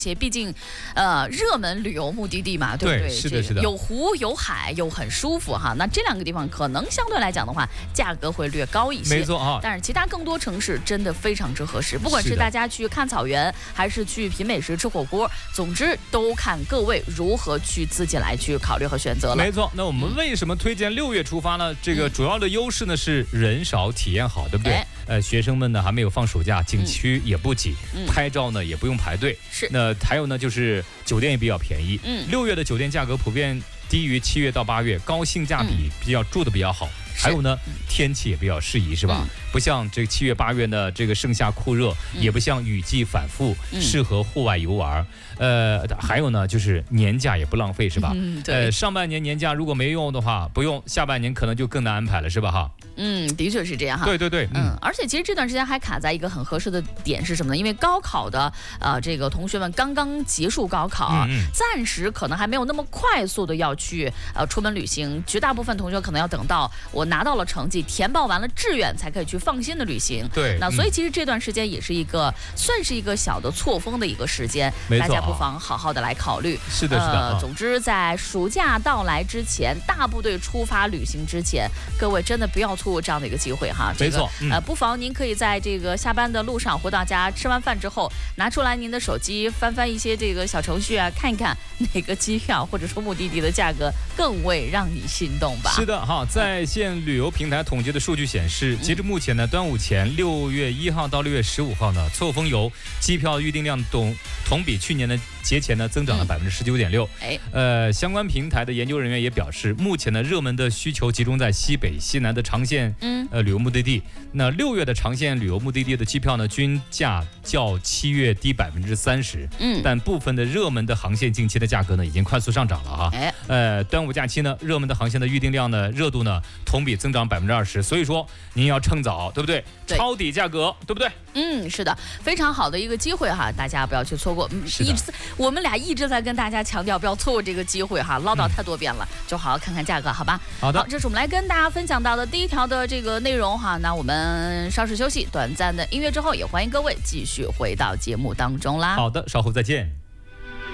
且毕竟，热门旅游目的地嘛，对不对？ 是的，是的， 有湖有海又很舒服哈。那这两个地方可能相对来讲的话，价格会略高一些， 没错啊。 但是其他更多城市真的非常之合适，不管是大家去看草原，还是去品美食、吃火锅，总之都看各位如何去自己来去考虑和选择了。 没错，那我们为什么推荐6月出发呢？这个主要的优势呢是人少体验好，对不对？学生们呢还没有放暑假，景区也不挤，拍照呢也不用排队。 是。 那还有呢就是酒店也比较便宜。6月的酒店价格普遍低于7月到8月，高性价比，住的比较好。还有呢，天气也比较适宜，是吧？不像这7月8月呢，这个盛夏酷热，也不像雨季反复，适合户外游玩。还有呢，就是年假也不浪费，是吧？ 对。 上半年年假如果没用的话，不用，下半年可能就更难安排了，是吧？哈。 的确是这样哈。 对。 而且其实这段时间还卡在一个很合适的点是什么呢？因为高考的这个同学们刚刚结束高考，暂时可能还没有那么快速的要去出门旅行，绝大部分同学可能要等到我拿到了成绩，填报完了志愿才可以去放心的旅行。 对。 那所以其实这段时间也是一个算是一个小的错峰的一个时间，大家不妨好好的来考虑。 是的。 总之在暑假到来之前，大部队出发旅行之前，各位真的不要错过这样的一个机会哈。 没错。 不妨您可以在这个下班的路上回到家，吃完饭之后拿出来您的手机，翻翻一些这个小程序啊，看一看哪个机票或者说目的地的价格更为让你心动吧。 是的哈，在线旅游平台统计的数据显示，截至目前呢，端午前6月1号到6月15号呢，错峰游机票预订量同比去年的节前呢增长了19.6%。相关平台的研究人员也表示，目前的热门的需求集中在西北、西南的长线旅游目的地。那6月的长线旅游目的地的机票呢，均价较7月低30%。但部分的热门的航线近期的价格呢，已经快速上涨了哈。端午假期呢，热门的航线的预订量呢，热度呢，同比增长20%。所以说您要趁早，对不对？抄底价格，对不对？ 是的，非常好的一个机会哈，大家不要去错过。我们俩一直在跟大家强调不要错过这个机会哈，唠叨太多遍了，就好好看看价格，好吧？ 好的， 这是我们来跟大家分享到的第一条的这个内容哈。那我们稍事休息，短暂的音乐之后，也欢迎各位继续回到节目当中啦。 好的，稍后再见。